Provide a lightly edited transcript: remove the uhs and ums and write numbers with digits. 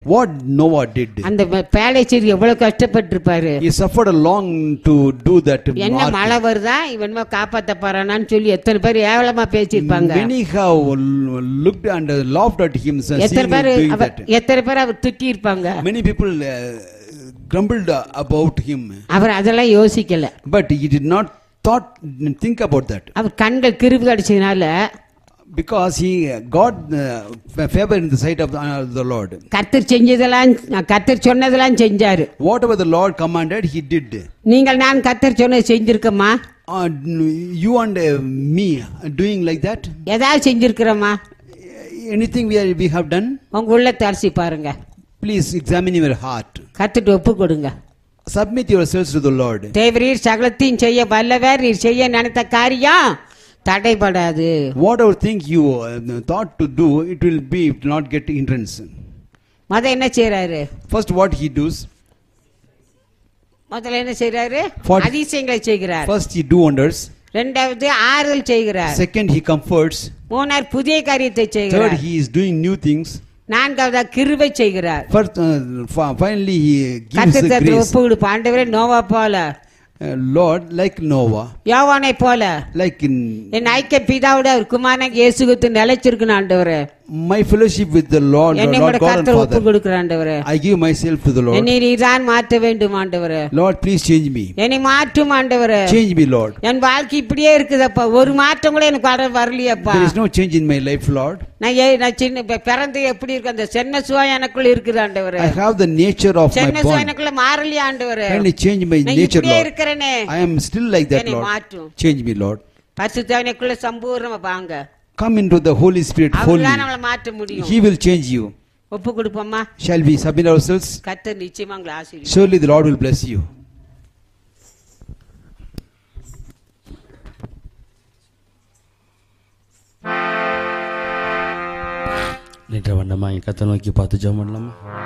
What Noah did. அந்த பேழை செய்து எவ்வளவு கஷ்டப்பட்டிருப்பாரு. He suffered a long to do that. என்ன மழை வருதா இவன்மா காப்பாத்த போறானான்னு சொல்லி எத்தனை பேர் ஏவலமா பேசியிருப்பாங்க. Many have looked and laughed at him saying that. எத்தனை பேர் அவர் திட்டி இருப்பாங்க. Many people grumbled about him. அவர் அதெல்லாம் யோசிக்கல. But he did not think about that. அவர் கண்கள் கிருபை கிடைச்சதுனால, because he got favor in the sight of the Lord. கர்த்தர் செஞ்சதெல்லாம் கர்த்தர் சொன்னதெல்லாம் செஞ்சாரு. Whatever the Lord commanded, he did. நீங்கள் நான் கர்த்தர் சொன்னதை செஞ்சிருக்கமா? You and me doing like that? ஏதாவது செஞ்சிருக்கிறோமா? Anything we have done? உங்க உள்ளத்தை அலசி பாருங்க. Please examine your heart. கர்த்தருக்கு ஒப்பு கொடுங்க. Submit yourselves to the Lord. தேவரீர் சகலத்தையும் செய்ய வல்லவர், நீர் செய்ய நினைத்த காரியம் தடைபடாது. Whatever thing you thought to do, it will not get hindrance. முதல்ல என்ன செய்றாரு? First what he does? முதல்ல என்ன செய்றாரு? அதிசயங்களை செய்கிறார். First he do wonders. இரண்டாவது ஆறுதல் செய்கிறார். Second he comforts. மூணாவது புதிய காரியத்தை செய்கிறார். Third he is doing new things. நான்காவது கிருபை செய்கிறார். First finally he gives the grace. ஒப்பு கொடுப்ப ஆண்டவரே நோவா போல, Lord, like Noah, யோவானை போல, like in என் ஐக்கிய பிதாவோட குமாரனாக இயேசு கிறிஸ்து நிலைச்சிருக்கணும் ஆண்டவரே. my fellowship with the Lord, என்னை Lord God and ஒப்பு கொடுக்கிறேன் ஆண்டவரே. I give myself to the Lord. என்னை நீதான் மாற்ற வேண்டும் ஆண்டவரே. Lord, please change me. என்னை மாற்றும் ஆண்டவரே. Change me, Lord. என் வாழ்க்கை இப்படியே இருக்குதப்பா, ஒரு மாற்றம் கூட எனக்கு வரலையப்பா. There is no change in my life, Lord. நான் சின்ன பிறந்து எப்படி இருக்கு அந்த சென்ன சுவாய் எனக்குள்ள இருக்குது ஆண்டவரே. I have the nature of my born. சென்ன சுவாய் எனக்குள்ள மாறலையா ஆண்டவரே. Kindly change my nature, Lord. இருக்கிறேனே. I am still like that, Lord. Change me, Lord. பரிசுத்த எனக்குள்ள சம்பூர்ணமா வாங்க. Come into the Holy Spirit fully. He will change you. ஒப்பு கொடுப்போமா? Shall we submit ourselves? கர்த்தர் நிச்சயமா உங்களை ஆசீர்வதிப்பார். Surely the Lord will bless you. நேற்று வண்ணமா கர்த்தரை நோக்கி பார்த்து ஜெபம் பண்ணலாமா?